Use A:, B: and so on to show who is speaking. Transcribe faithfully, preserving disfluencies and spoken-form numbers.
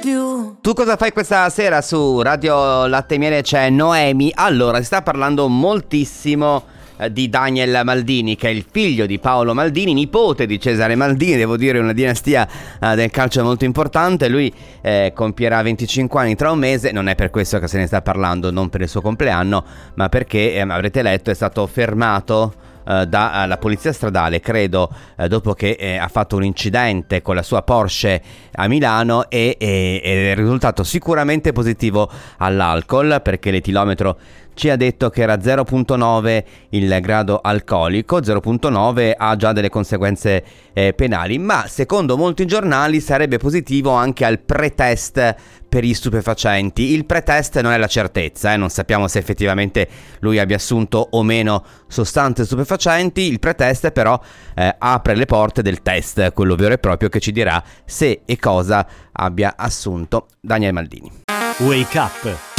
A: più.
B: Tu cosa fai questa sera su Radio Latte e Miele? C'è Noemi. Allora, si sta parlando moltissimo eh, di Daniel Maldini, che è il figlio di Paolo Maldini, nipote di Cesare Maldini, devo dire una dinastia eh, del calcio molto importante. Lui eh, compierà venticinque anni tra un mese, non è per questo che se ne sta parlando, non per il suo compleanno, ma perché, eh, avrete letto, è stato fermato Uh, dalla polizia stradale, credo uh, dopo che eh, ha fatto un incidente con la sua Porsche a Milano e, e, e è risultato sicuramente positivo all'alcol, perché l'etilometro ci ha detto che era zero virgola nove il grado alcolico. Zero virgola nove ha già delle conseguenze eh, penali, ma secondo molti giornali sarebbe positivo anche al pretest per gli stupefacenti. Il pretest non è la certezza, eh? non sappiamo se effettivamente lui abbia assunto o meno sostanze stupefacenti. Il pretest però eh, apre le porte del test, quello vero e proprio, che ci dirà se e cosa abbia assunto Daniel Maldini.
C: Wake Up